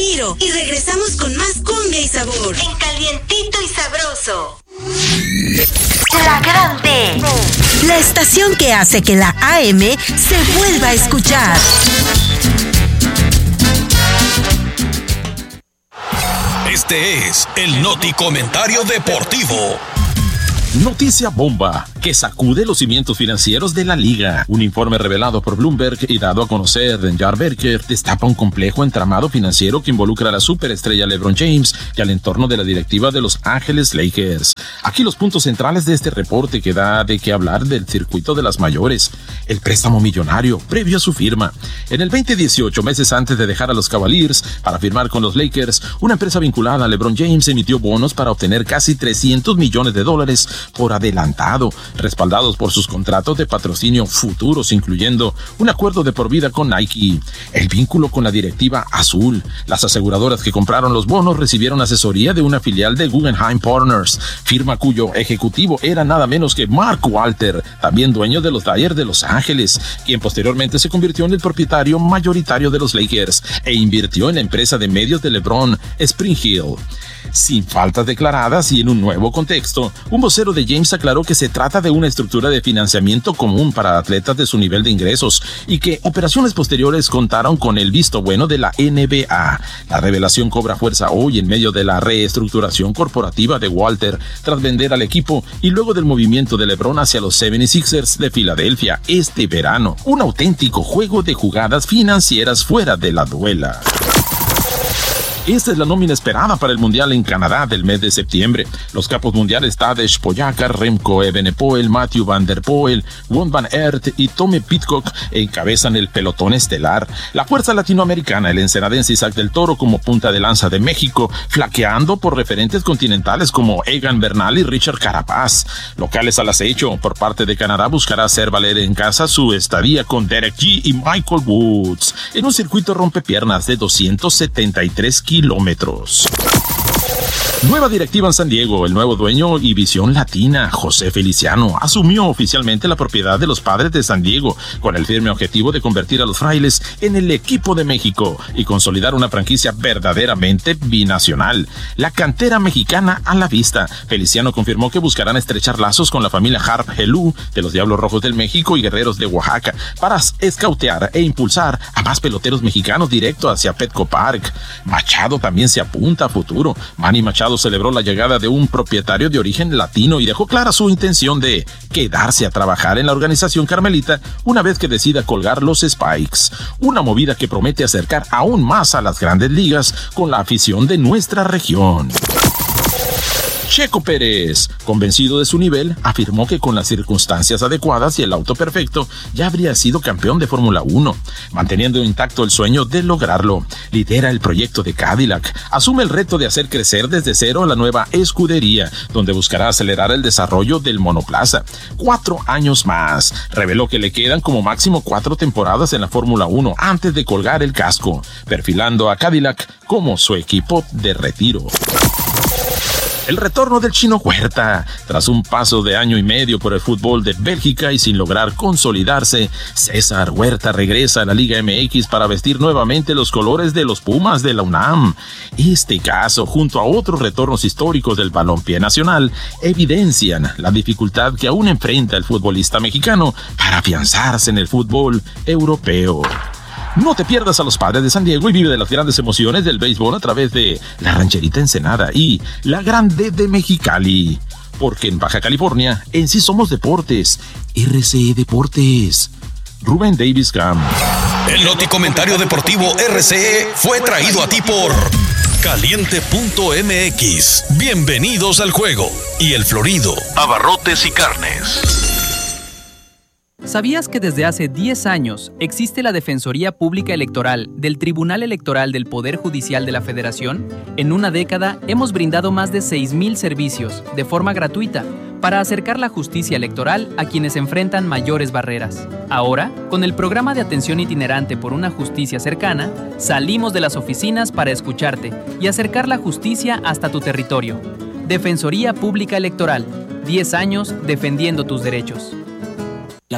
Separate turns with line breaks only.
respiro y regresamos con más cumbia y sabor. En Calientito y Sabroso. La Grande. La estación que hace que la AM se vuelva a escuchar.
Este es el Noti Comentario Deportivo.
Noticia bomba que sacude los cimientos financieros de la liga. Un informe revelado por Bloomberg y dado a conocer en Jar Berker destapa un complejo entramado financiero que involucra a la superestrella LeBron James y al entorno de la directiva de Los Ángeles Lakers. Aquí los puntos centrales de este reporte que da de qué hablar del circuito de las mayores. El préstamo millonario previo a su firma. En el 2018, meses antes de dejar a los Cavaliers para firmar con los Lakers, una empresa vinculada a LeBron James emitió bonos para obtener casi $300 millones por adelantado, respaldados por sus contratos de patrocinio futuros, incluyendo un acuerdo de por vida con Nike. El vínculo con la directiva azul. Las aseguradoras que compraron los bonos recibieron asesoría de una filial de Guggenheim Partners, firma cuyo ejecutivo era nada menos que Mark Walter, también dueño de los Dodgers de Los Ángeles, quien posteriormente se convirtió en el propietario mayoritario de los Lakers e invirtió en la empresa de medios de LeBron, Spring Hill. Sin faltas declaradas y en un nuevo contexto, un vocero de James aclaró que se trata de una estructura de financiamiento común para atletas de su nivel de ingresos y que operaciones posteriores contaron con el visto bueno de la NBA. La revelación cobra fuerza hoy en medio de la reestructuración corporativa de Walter tras vender al equipo y luego del movimiento de LeBron hacia los 76ers de Filadelfia este verano. Un auténtico juego de jugadas financieras fuera de la duela. Esta es la nómina esperada para el Mundial en Canadá del mes de septiembre. Los capos mundiales Tadej Pogačar, Remco Evenepoel, Matthew van der Poel, Wout van Aert y Tommy Pidcock encabezan el pelotón estelar. La fuerza latinoamericana, el ensenadense Isaac del Toro como punta de lanza de México, flaqueando por referentes continentales como Egan Bernal y Richard Carapaz. Locales al acecho, por parte de Canadá buscará hacer valer en casa su estadía con Derek G y Michael Woods en un circuito rompepiernas de 273 kilómetros. Nueva directiva en San Diego. El nuevo dueño y visión latina, José Feliciano, asumió oficialmente la propiedad de los Padres de San Diego con el firme objetivo de convertir a los Frailes en el equipo de México y consolidar una franquicia verdaderamente binacional. La cantera mexicana a la vista. Feliciano confirmó que buscarán estrechar lazos con la familia Harp Helú de los Diablos Rojos del México y Guerreros de Oaxaca para escautear e impulsar a más peloteros mexicanos directo hacia Petco Park. Machado también se apunta a futuro. Manny Machado celebró la llegada de un propietario de origen latino y dejó clara su intención de quedarse a trabajar en la organización carmelita una vez que decida colgar los Spikes. Una movida que promete acercar aún más a las grandes ligas con la afición de nuestra región. Checo Pérez, convencido de su nivel, afirmó que con las circunstancias adecuadas y el auto perfecto ya habría sido campeón de Fórmula 1, manteniendo intacto el sueño de lograrlo. Lidera el proyecto de Cadillac, asume el reto de hacer crecer desde cero la nueva escudería, donde buscará acelerar el desarrollo del monoplaza. 4 años más. Reveló que le quedan como máximo 4 temporadas en la Fórmula 1 antes de colgar el casco, perfilando a Cadillac como su equipo de retiro. El retorno del Chino Huerta. Tras un paso de año y medio por el fútbol de Bélgica y sin lograr consolidarse, César Huerta regresa a la Liga MX para vestir nuevamente los colores de los Pumas de la UNAM. Este caso, junto a otros retornos históricos del balompié nacional, evidencian la dificultad que aún enfrenta el futbolista mexicano para afianzarse en el fútbol europeo. No te pierdas a los Padres de San Diego y vive de las grandes emociones del béisbol a través de la Rancherita Ensenada y la Grande de Mexicali. Porque en Baja California, en sí somos deportes. RCE Deportes. Rubén Davis Cam.
El Noti Comentario Deportivo RCE fue traído a ti por Caliente.mx. Bienvenidos al juego. Y El Florido, abarrotes y carnes.
¿Sabías que desde hace 10 años existe la Defensoría Pública Electoral del Tribunal Electoral del Poder Judicial de la Federación? En una década hemos brindado más de 6,000 servicios de forma gratuita para acercar la justicia electoral a quienes enfrentan mayores barreras. Ahora, con el programa de atención itinerante por una justicia cercana, salimos de las oficinas para escucharte y acercar la justicia hasta tu territorio. Defensoría Pública Electoral, 10 años defendiendo tus derechos.